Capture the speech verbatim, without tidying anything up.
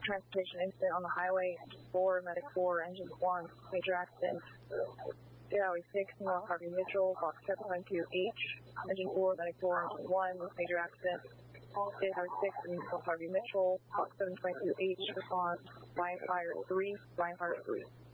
transportation incident on the highway, four, medic four, engine one, major accident. Highway six, North Harvey Mitchell, box seven one two H, engine four, medic four, engine one, major accident. Highway six, North Harvey Mitchell, box seven two H, response, line fire three, line fire three.